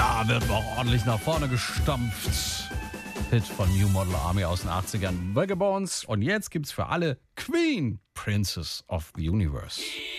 Da wird noch ordentlich nach vorne gestampft. Hit von New Model Army aus den 80ern, Vagabonds. Und jetzt gibt's für alle Queen, Princess of the Universe.